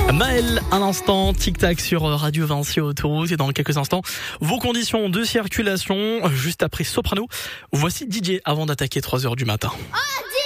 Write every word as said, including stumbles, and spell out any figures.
Maël, un instant, tic-tac sur Radio Vinci Autoroute et dans quelques instants, vos conditions de circulation juste après Soprano. Voici D J avant d'attaquer trois heures du matin. Oh,